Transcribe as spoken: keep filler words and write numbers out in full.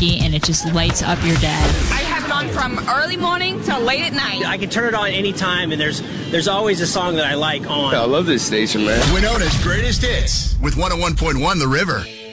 funky, and it just lights up your day. I have it on from early morning till late at night. I can turn it on anytime, and there's there's always a song that I like on. I love this station, man. Winona's Greatest Hits with one oh one point one The River.